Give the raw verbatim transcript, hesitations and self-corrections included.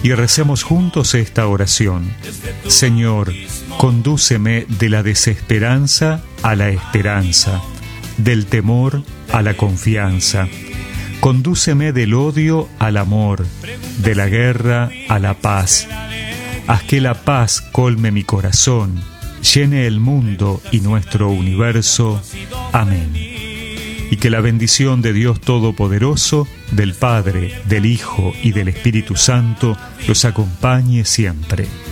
y recemos juntos esta oración. Señor, condúceme de la desesperanza a la esperanza, del temor a la confianza. Condúceme del odio al amor, de la guerra a la paz. Haz que la paz colme mi corazón, llene el mundo y nuestro universo. Amén. Y que la bendición de Dios Todopoderoso, del Padre, del Hijo y del Espíritu Santo los acompañe siempre.